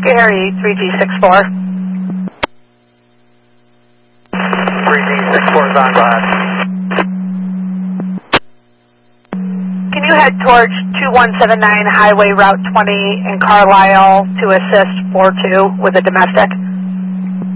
Harry 3G64. 3G64 is on, go ahead. Can you head towards 2179 Highway Route 20 in Carlisle to assist 42 with a domestic?